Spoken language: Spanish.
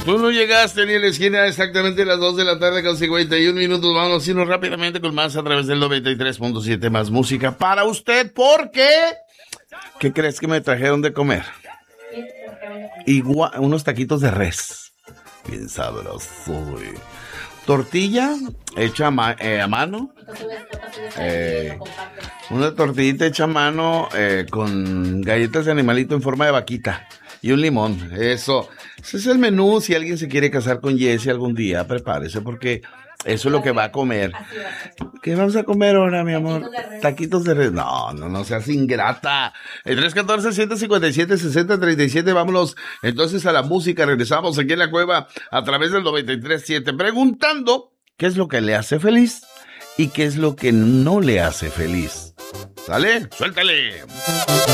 Tú no llegaste ni en la esquina, exactamente a las 2 de la tarde con 51 minutos. Vamos a irnos rápidamente con más a través del 93.7, más música para usted, porque ¿qué crees que me trajeron de comer? Unos taquitos de res, bien sabroso. Tortilla hecha a mano, una tortillita hecha a mano con galletas de animalito en forma de vaquita y un limón. Ese es el menú. Si alguien se quiere casar con Jessie algún día, prepárese, porque eso es lo que va a comer. ¿Qué vamos a comer ahora, mi amor? Taquitos de res. No seas ingrata. El 314-157-6037. Vámonos entonces a la música. Regresamos aquí en la cueva a través del 93.7, preguntando qué es lo que le hace feliz y qué es lo que no le hace feliz. ¿Sale? ¡Suéltale!